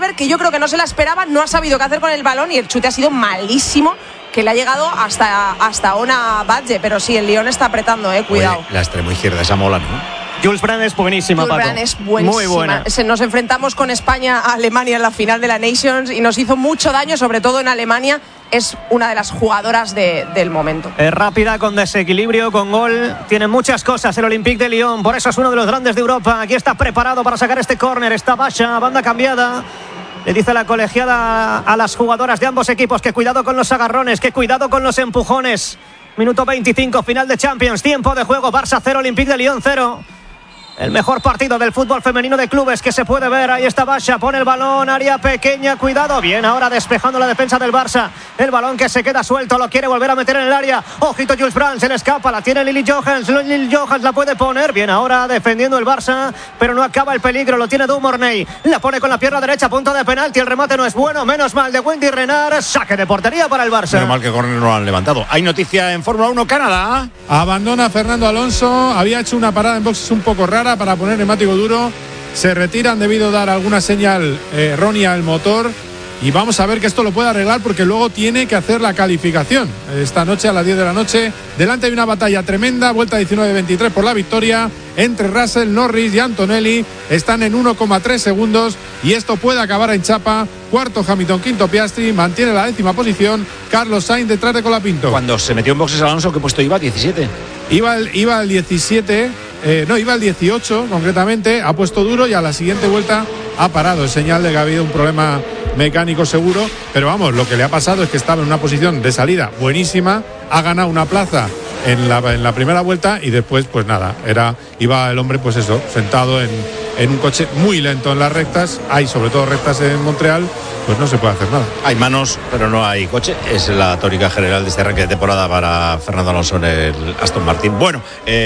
Rosberg, que yo creo que no se la esperaba, no ha sabido qué hacer con el balón y el chute ha sido malísimo, que le ha llegado hasta Ona Badge, pero sí, el Lyon está apretando, cuidado. Oye, la extrema izquierda, esa mola, ¿no? Jules Brand es buenísima, Jules Paco. Brand es buenísima. Muy buena. Nos enfrentamos con España a Alemania en la final de la Nations y nos hizo mucho daño, sobre todo en Alemania. Es una de las jugadoras del momento. Es rápida, con desequilibrio, con gol. Tiene muchas cosas el Olympique de Lyon. Por eso es uno de los grandes de Europa. Aquí está preparado para sacar este córner. Está Basha, banda cambiada. Le dice la colegiada a las jugadoras de ambos equipos que cuidado con los agarrones, que cuidado con los empujones. Minuto 25, final de Champions. Tiempo de juego. Barça 0, Olympique de Lyon 0. El mejor partido del fútbol femenino de clubes que se puede ver. Ahí está Basha, pone el balón, área pequeña, cuidado. Bien, ahora despejando la defensa del Barça. El balón que se queda suelto, lo quiere volver a meter en el área. Ojito, Jules Brand, se le escapa, la tiene Lily Johans. Lily Johans la puede poner. Bien, ahora defendiendo el Barça, pero no acaba el peligro, lo tiene Dumornay. La pone con la pierna derecha, punto de penalti. El remate no es bueno, menos mal de Wendy Renard. Saque de portería para el Barça. Menos mal que córner no lo han levantado. Hay noticia en Fórmula 1 Canadá. Abandona Fernando Alonso, había hecho una parada en boxes un poco rara para poner neumático duro, se retiran debido a dar alguna señal errónea al motor y vamos a ver que esto lo puede arreglar porque luego tiene que hacer la calificación esta noche a las 10 de la noche. Delante hay una batalla tremenda, vuelta 19-23 por la victoria entre Russell, Norris y Antonelli, están en 1,3 segundos y esto puede acabar en chapa. Cuarto Hamilton, quinto Piastri, mantiene la 10ª posición Carlos Sainz detrás de Colapinto. Cuando se metió en boxes Alonso, ¿qué puesto iba? 17. Iba el 17, iba el 18 concretamente, ha puesto duro y a la siguiente vuelta ha parado. Es señal de que ha habido un problema mecánico seguro, pero vamos, lo que le ha pasado es que estaba en una posición de salida buenísima, ha ganado una plaza en la primera vuelta y después pues nada, iba el hombre pues eso, sentado en un coche muy lento en las rectas, hay sobre todo rectas en Montreal, pues no se puede hacer nada. Hay manos, pero no hay coche. Es la tónica general de este arranque de temporada para Fernando Alonso en el Aston Martin. Bueno,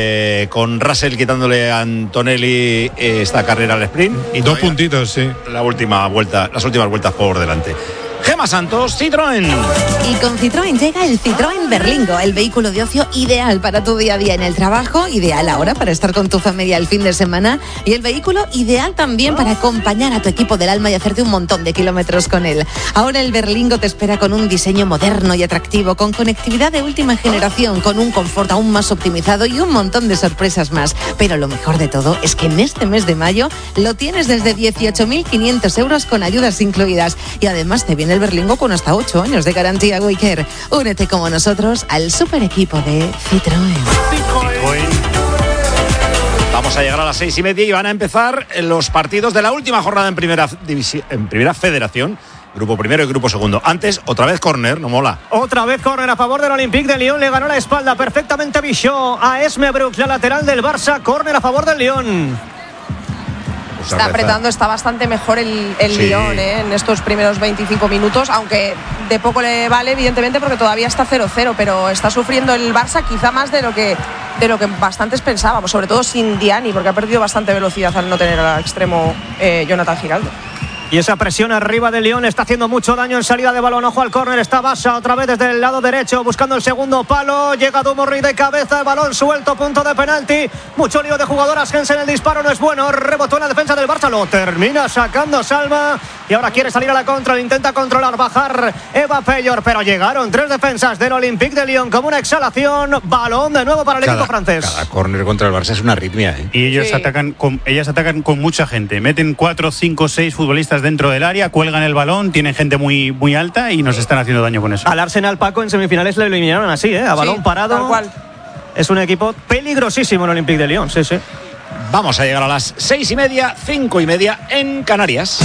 con Russell quitándole a Antonelli esta carrera al sprint. Y 2 puntitos, sí. Las últimas vueltas por delante. Gemma Santos, Citroën. Y con Citroën llega el Citroën Berlingo, el vehículo de ocio ideal para tu día a día en el trabajo, ideal ahora para estar con tu familia el fin de semana y el vehículo ideal también para acompañar a tu equipo del alma y hacerte un montón de kilómetros con él. Ahora el Berlingo te espera con un diseño moderno y atractivo, con conectividad de última generación, con un confort aún más optimizado y un montón de sorpresas más. Pero lo mejor de todo es que en este mes de mayo lo tienes desde 18.500 euros con ayudas incluidas y además te viene el Berlingo con hasta 8 años de garantía Waycare. Únete como nosotros al super equipo de Citroën. Vamos a llegar a las 6:30 y van a empezar los partidos de la última jornada en primera federación. Grupo primero y grupo segundo. Antes, otra vez córner, no mola. Otra vez córner a favor del Olympique de Lyon. Le ganó la espalda perfectamente Bichot a Esme Brooks, la lateral del Barça. Córner a favor del Lyon. Está apretando, está bastante mejor el Sí. Lyon en estos primeros 25 minutos, aunque de poco le vale, evidentemente, porque todavía está 0-0, pero está sufriendo el Barça quizá más de lo que bastantes pensábamos, sobre todo sin Diani, porque ha perdido bastante velocidad al no tener al extremo Jonathan Giraldo. Y esa presión arriba de Lyon está haciendo mucho daño en salida de balón. Ojo al córner, está Basha otra vez desde el lado derecho buscando el segundo palo. Llega Dumornay de cabeza, el balón suelto, punto de penalti. Mucho lío de jugadoras. Jensen, el disparo no es bueno. Rebotó en la defensa del Barça, lo termina sacando Salma. Y ahora quiere salir a la contra, lo intenta controlar, bajar Eva Peyor. Pero llegaron 3 defensas del Olympique de Lyon como una exhalación. Balón de nuevo para el equipo francés. Cada córner contra el Barça es una arritmia, ¿eh? Y ellas atacan con mucha gente. Meten 4, 5, 6 futbolistas dentro del área, cuelgan el balón, tienen gente muy, muy alta y nos están haciendo daño con eso. Al Arsenal, Paco, en semifinales le eliminaron así, a balón parado. Tal cual. Es un equipo peligrosísimo el Olympique de Lyon, sí. Vamos a llegar a las 6:30, 5:30 en Canarias.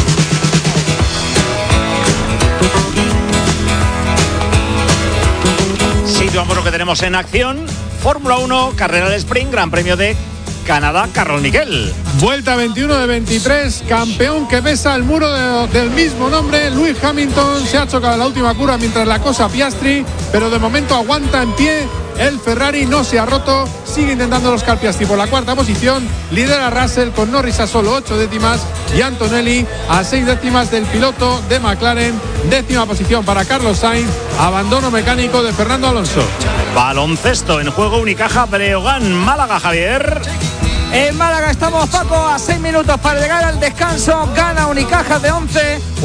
Situamos lo que tenemos en acción. Fórmula 1, carrera de sprint, Gran Premio de Canadá, Carlos Miquel. Vuelta 21 de 23, campeón que besa el muro del mismo nombre. Lewis Hamilton se ha chocado en la última curva mientras la cosa Piastri, pero de momento aguanta en pie. El Ferrari no se ha roto, sigue intentando los Piastri por la 4ª posición. Lidera Russell con Norris a solo 8 décimas y Antonelli a 6 décimas del piloto de McLaren. 10ª posición para Carlos Sainz. Abandono mecánico de Fernando Alonso. Baloncesto en juego, Unicaja Breogán, Málaga, Javier. En Málaga estamos, Paco, a 6 minutos para llegar al descanso. Gana Unicaja de 11.